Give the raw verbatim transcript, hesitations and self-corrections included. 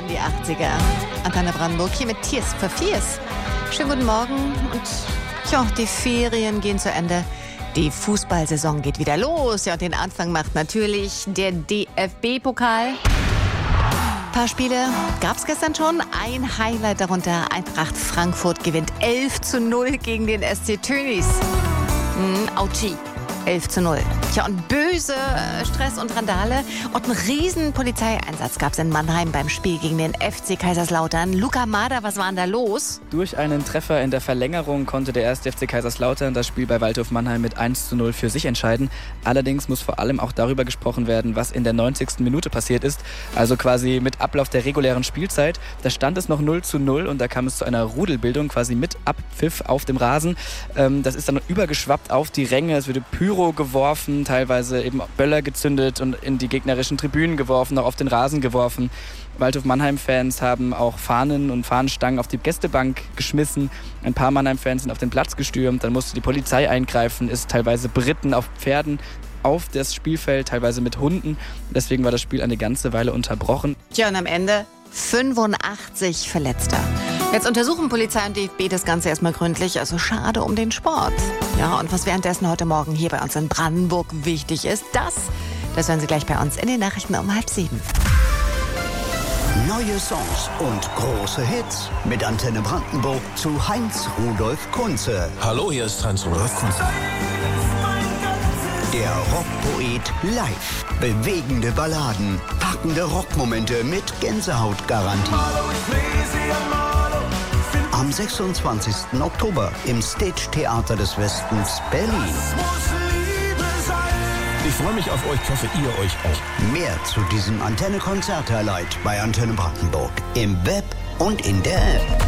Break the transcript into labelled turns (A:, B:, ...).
A: in die achtziger. Antenne Brandenburg hier mit Tears for Fears. Schönen guten Morgen und ja, die Ferien gehen zu Ende. Die Fußballsaison geht wieder los. Ja, und den Anfang macht natürlich der D F B-Pokal. Ein paar Spiele gab es gestern schon. Ein Highlight darunter: Eintracht Frankfurt gewinnt elf zu null gegen den S C Tönnies. Mhm, Autschi. elf zu null. Tja, und böse Stress und Randale und einen riesen Polizeieinsatz gab es in Mannheim beim Spiel gegen den F C Kaiserslautern. Luca Mader, was war denn da los?
B: Durch einen Treffer in der Verlängerung konnte der erste F C Kaiserslautern das Spiel bei Waldhof Mannheim mit eins zu null für sich entscheiden. Allerdings muss vor allem auch darüber gesprochen werden, was in der neunzigsten Minute passiert ist. Also quasi mit Ablauf der regulären Spielzeit. Da stand es noch null zu null und da kam es zu einer Rudelbildung quasi mit Abpfiff auf dem Rasen. Das ist dann übergeschwappt auf die Ränge. Es wurde Pyro geworfen, teilweise eben Böller gezündet und in die gegnerischen Tribünen geworfen, auch auf den Rasen geworfen. Waldhof Mannheim-Fans haben auch Fahnen und Fahnenstangen auf die Gästebank geschmissen. Ein paar Mannheim-Fans sind auf den Platz gestürmt. Dann musste die Polizei eingreifen, ist teilweise beritten auf Pferden auf das Spielfeld, teilweise mit Hunden. Deswegen war das Spiel eine ganze Weile unterbrochen.
A: Tja, und am Ende fünfundachtzig Verletzte. Jetzt untersuchen Polizei und D F B das Ganze erstmal gründlich. Also schade um den Sport. Ja, und was währenddessen heute Morgen hier bei uns in Brandenburg wichtig ist, das, das hören Sie gleich bei uns in den Nachrichten um halb sieben.
C: Neue Songs und große Hits mit Antenne Brandenburg zu Heinz-Rudolf Kunze.
D: Hallo, hier ist Heinz-Rudolf Kunze.
C: Der Rockpoet live. Bewegende Balladen, packende Rockmomente mit Gänsehautgarantie. Am sechsundzwanzigsten Oktober im Stage Theater des Westens Berlin.
D: Ich freue mich auf euch, ich hoffe ihr euch auch.
C: Mehr zu diesem Antenne-Konzert-Highlight bei Antenne Brandenburg im Web und in der App.